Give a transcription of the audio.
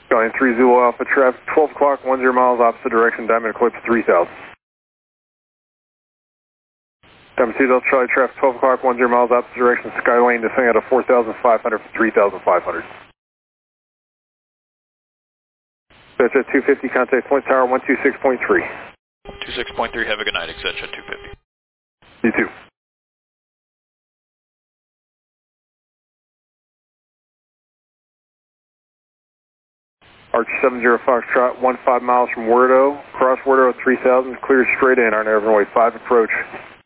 Going 3 Zulu Alpha traffic, 12 o'clock, 10 miles opposite direction, Diamond Eclipse 3000. Diamond 2 Delta Charlie traffic, 12 o'clock, 10 miles opposite direction, Skylane descending out of 4,500 for 3,500. That's at 250, contact Point Tower 126.3. 26.3, have a good night, etc. 250. You too. Arch 70 Foxtrot, 15 miles from Werdo, cross Werdo 3000, clear straight in, our runway 5 approach.